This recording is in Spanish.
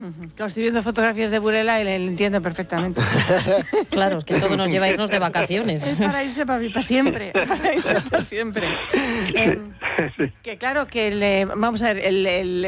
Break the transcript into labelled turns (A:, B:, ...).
A: Claro, estoy viendo fotografías de Burela y le entiendo perfectamente.
B: Claro, es que todo nos lleva a irnos de vacaciones.
A: Es para irse para siempre, para irse para siempre. Que claro, vamos a ver, el